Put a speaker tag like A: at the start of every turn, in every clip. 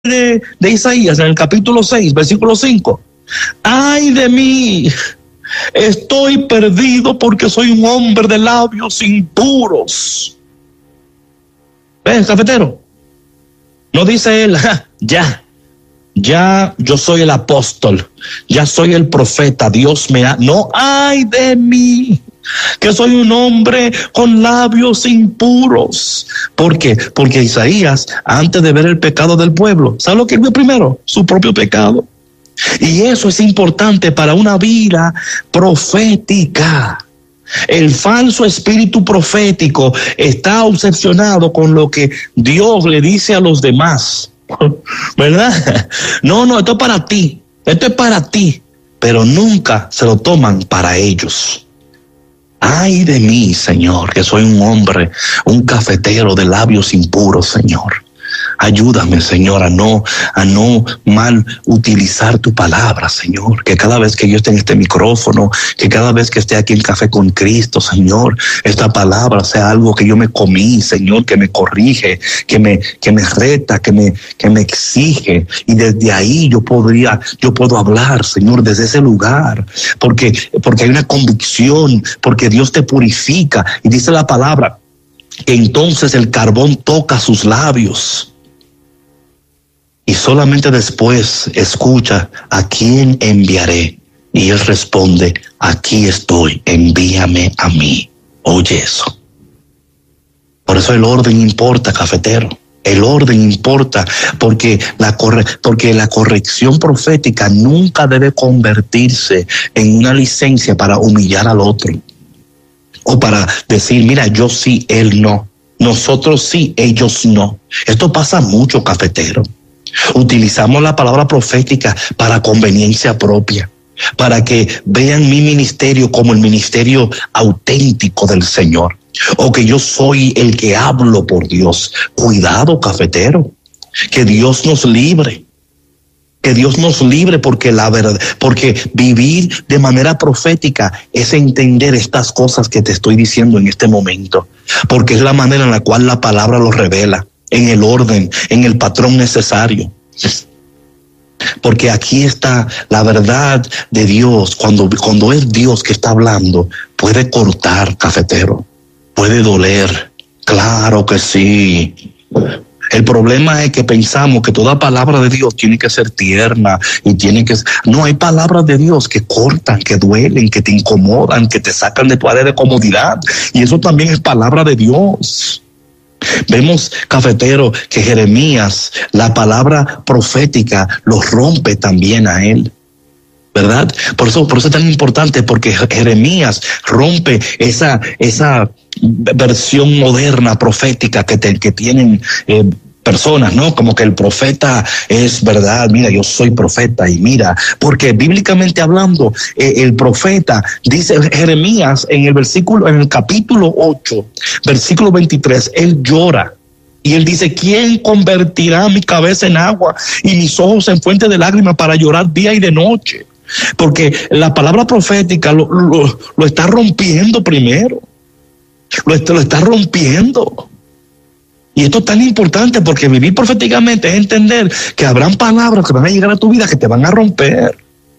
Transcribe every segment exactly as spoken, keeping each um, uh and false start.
A: de, de Isaías en el capítulo seis, versículo cinco. Ay de mí, estoy perdido porque soy un hombre de labios impuros. ¿Ves, cafetero? No dice él, ja, ya, ya yo soy el apóstol, ya soy el profeta, Dios me ha... No, ay de mí, que soy un hombre con labios impuros. ¿Por qué? Porque Isaías, antes de ver el pecado del pueblo, ¿sabe lo que vio primero? Su propio pecado. Y eso es importante para una vida profética. El falso espíritu profético está obsesionado con lo que Dios le dice a los demás, ¿verdad? No, no, esto es para ti, esto es para ti, pero nunca se lo toman para ellos. Ay de mí, Señor, que soy un hombre, un cafetero de labios impuros, Señor. Ayúdame, Señor, a no, a no mal utilizar tu palabra, Señor. Que cada vez que yo esté en este micrófono, que cada vez que esté aquí en Café con Cristo, Señor, esta palabra sea algo que yo me comí, Señor, que me corrige, que me, que me reta, que me, que me exige. Y desde ahí yo podría, yo puedo hablar, Señor, desde ese lugar. Porque, porque hay una convicción, porque Dios te purifica. Y dice la palabra que entonces el carbón toca sus labios. Y solamente después escucha, ¿a quién enviaré? Y él responde, aquí estoy, envíame a mí. Oye eso. Por eso el orden importa, cafetero. El orden importa, porque la, corre, porque la corrección profética nunca debe convertirse en una licencia para humillar al otro. O para decir, mira, yo sí, él no. Nosotros sí, ellos no. Esto pasa mucho, cafetero. Utilizamos la palabra profética para conveniencia propia, para que vean mi ministerio como el ministerio auténtico del Señor, o que yo soy el que hablo por Dios. Cuidado, cafetero, que Dios nos libre. Que Dios nos libre, porque la verdad, porque vivir de manera profética es entender estas cosas que te estoy diciendo en este momento, porque es la manera en la cual la palabra lo revela, en el orden, en el patrón necesario. Porque aquí está la verdad de Dios. Cuando, cuando es Dios que está hablando, puede cortar, cafetero, puede doler. Claro que sí. El problema es que pensamos que toda palabra de Dios tiene que ser tierna y tiene que... No, hay palabras de Dios que cortan, que duelen, que te incomodan, que te sacan de tu área de comodidad. Y eso también es palabra de Dios. Vemos, cafetero, que Jeremías, la palabra profética, lo rompe también a él, ¿verdad? Por eso, por eso es tan importante, porque Jeremías rompe esa, esa versión moderna profética que, te, que tienen eh, personas, ¿no? Como que el profeta es verdad, mira, yo soy profeta y mira, porque bíblicamente hablando, eh, el profeta, dice Jeremías en el versículo, en el capítulo ocho, versículo veintitrés, él llora. Y él dice, ¿quién convertirá mi cabeza en agua y mis ojos en fuente de lágrimas para llorar día y de noche? Porque la palabra profética lo, lo, lo está rompiendo primero. Lo está, lo está rompiendo. Y esto es tan importante, porque vivir proféticamente es entender que habrán palabras que van a llegar a tu vida que te van a romper.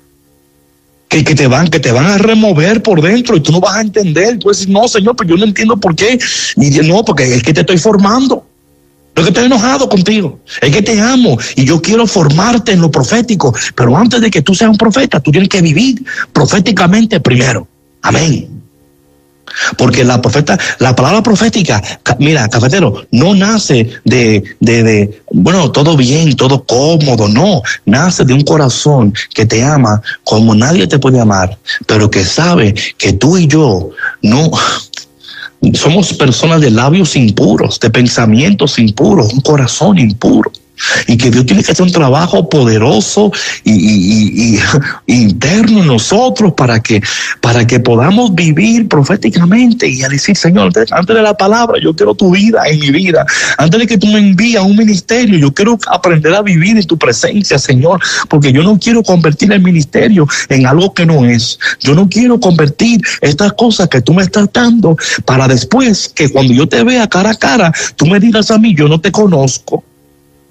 A: Que, que, te van, que te van a remover por dentro y tú no vas a entender. Tú dices, no, Señor, pero yo no entiendo por qué. Y no, porque es que te estoy formando. No es que estoy enojado contigo, es que te amo y yo quiero formarte en lo profético. Pero antes de que tú seas un profeta, tú tienes que vivir proféticamente primero. Amén. Porque la profeta, la palabra profética, mira, cafetero, no nace de, de, de, bueno, todo bien, todo cómodo, no, nace de un corazón que te ama como nadie te puede amar, pero que sabe que tú y yo no somos personas de labios impuros, de pensamientos impuros, un corazón impuro. Y que Dios tiene que hacer un trabajo poderoso y, y, y, y interno en nosotros para que, para que podamos vivir proféticamente y a decir, Señor, antes, antes de la palabra, yo quiero tu vida en mi vida. Antes de que tú me envíes a un ministerio, yo quiero aprender a vivir en tu presencia, Señor, porque yo no quiero convertir el ministerio en algo que no es. Yo no quiero convertir estas cosas que tú me estás dando para después que cuando yo te vea cara a cara, tú me digas a mí, yo no te conozco.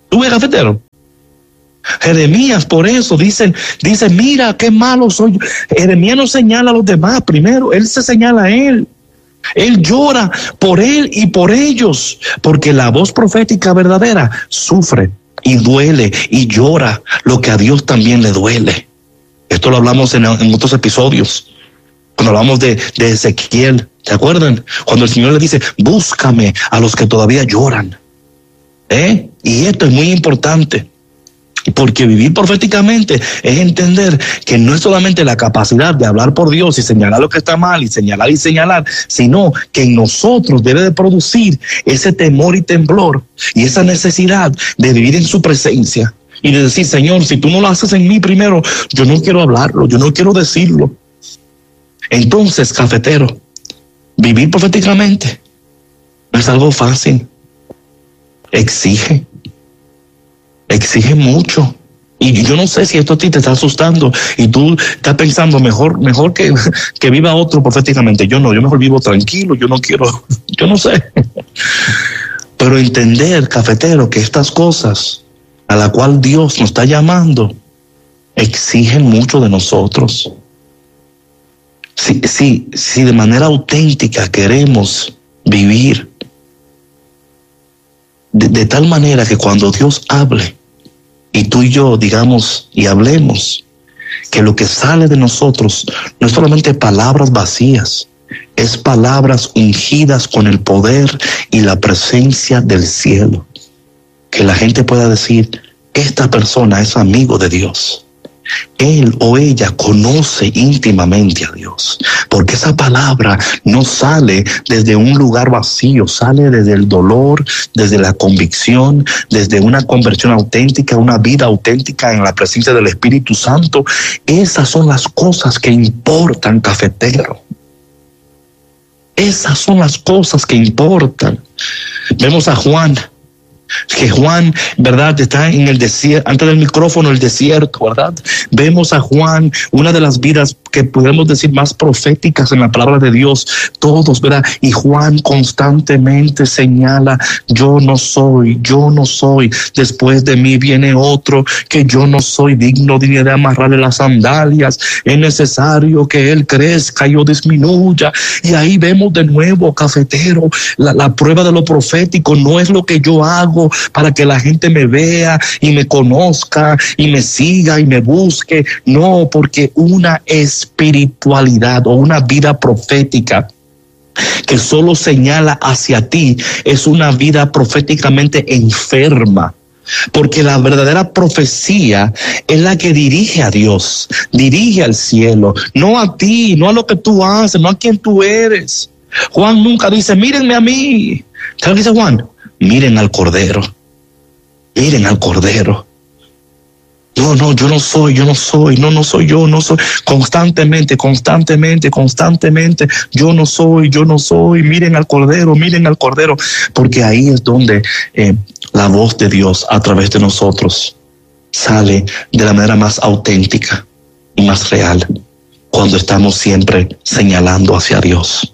A: ¿Tú ves, cafetero? Jeremías, por eso, dice, dice, mira qué malo soy yo. Jeremías no señala a los demás primero, él se señala a él. Él llora por él y por ellos, porque la voz profética verdadera sufre y duele y llora lo que a Dios también le duele. Esto lo hablamos en, en otros episodios, cuando hablamos de, de Ezequiel, ¿se acuerdan? Cuando el Señor le dice, búscame a los que todavía lloran. ¿Eh? Y esto es muy importante. Porque vivir proféticamente es entender que no es solamente la capacidad de hablar por Dios y señalar lo que está mal y señalar y señalar, sino que en nosotros debe de producir ese temor y temblor y esa necesidad de vivir en su presencia y de decir, Señor, si tú no lo haces en mí primero, yo no quiero hablarlo, yo no quiero decirlo. Entonces, cafetero, vivir proféticamente no es algo fácil. Exige. Exige mucho. Y yo no sé si esto a ti te está asustando y tú estás pensando mejor, mejor que, que viva otro proféticamente. Yo no, yo mejor vivo tranquilo, yo no quiero, yo no sé. Pero entender, cafetero, que estas cosas a la cual Dios nos está llamando exigen mucho de nosotros. Si, si, si de manera auténtica queremos vivir de, de tal manera que cuando Dios hable, y tú y yo, digamos, y hablemos, que lo que sale de nosotros no es solamente palabras vacías, es palabras ungidas con el poder y la presencia del cielo. Que la gente pueda decir, esta persona es amigo de Dios. Él o ella conoce íntimamente a Dios, porque esa palabra no sale desde un lugar vacío, sale desde el dolor, desde la convicción, desde una conversión auténtica, una vida auténtica en la presencia del Espíritu Santo. Esas son las cosas que importan, cafetero. Esas son las cosas que importan. Vemos a Juan, que Juan, ¿verdad? Está en el desierto, antes del micrófono, el desierto, ¿verdad? Vemos a Juan, una de las vidas que podemos decir más proféticas en la palabra de Dios, todos, ¿verdad? Y Juan constantemente señala, yo no soy, yo no soy, después de mí viene otro, que yo no soy digno ni de amarrarle las sandalias, es necesario que él crezca y yo disminuya. Y ahí vemos de nuevo, cafetero, la, la prueba de lo profético no es lo que yo hago para que la gente me vea y me conozca y me siga y me busque. No, porque una espiritualidad o una vida profética que solo señala hacia ti es una vida proféticamente enferma. Porque la verdadera profecía es la que dirige a Dios, dirige al cielo, no a ti, no a lo que tú haces, no a quien tú eres. Juan nunca dice, mírenme a mí. ¿Sabes lo que dice Juan? Miren al Cordero, miren al Cordero. No, no, yo no soy, yo no soy, no, no soy yo, no soy. Constantemente, constantemente, constantemente, yo no soy, yo no soy. Miren al Cordero, miren al Cordero. Porque ahí es donde eh, la voz de Dios a través de nosotros sale de la manera más auténtica y más real, cuando estamos siempre señalando hacia Dios.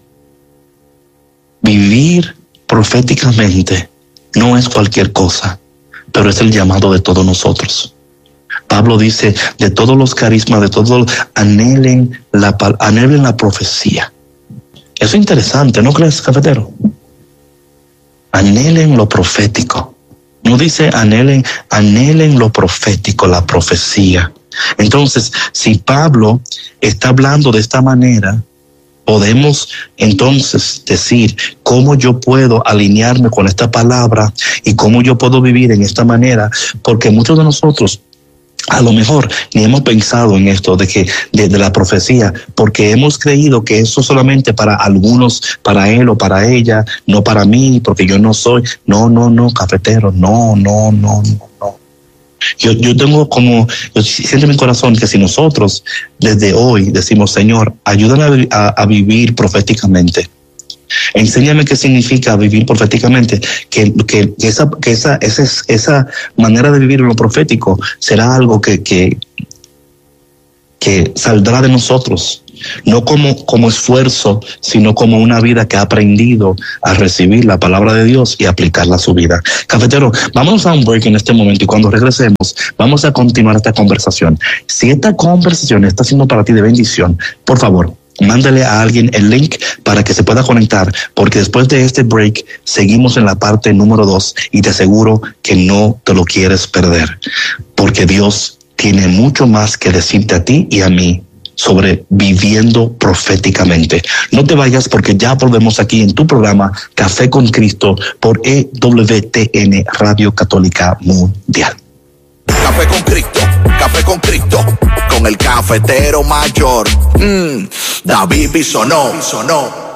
A: Vivir proféticamente no es cualquier cosa, pero es el llamado de todos nosotros. Pablo dice, de todos los carismas, de todos, anhelen la, anhelen la profecía. Eso es interesante, ¿no crees, cafetero? Anhelen lo profético. No dice anhelen, anhelen lo profético, la profecía. Entonces, si Pablo está hablando de esta manera, podemos entonces decir cómo yo puedo alinearme con esta palabra y cómo yo puedo vivir en esta manera, porque muchos de nosotros a lo mejor ni hemos pensado en esto de que de, de la profecía, porque hemos creído que eso solamente para algunos, para él o para ella, no para mí, porque yo no soy. No, no, no, cafetero, no, no, no, no, no. Yo, yo tengo como, yo siento en mi corazón que si nosotros desde hoy decimos, Señor, ayúdame a, a, a vivir proféticamente. Enséñame qué significa vivir proféticamente, que, que, que, esa, que esa, esa, esa manera de vivir en lo profético será algo que, que, que saldrá de nosotros no como, como esfuerzo, sino como una vida que ha aprendido a recibir la palabra de Dios y aplicarla a su vida. Cafetero, vamos a un break en este momento y cuando regresemos vamos a continuar esta conversación. Si esta conversación está siendo para ti de bendición, por favor, mándale a alguien el link para que se pueda conectar, porque después de este break seguimos en la parte número dos y te aseguro que no te lo quieres perder, porque Dios tiene mucho más que decirte a ti y a mí sobre viviendo proféticamente. No te vayas porque ya volvemos aquí en tu programa Café con Cristo por E W T N Radio Católica Mundial.
B: Café con Cristo, Café con Cristo, con el cafetero mayor, mm, David Bisonó, Bisonó.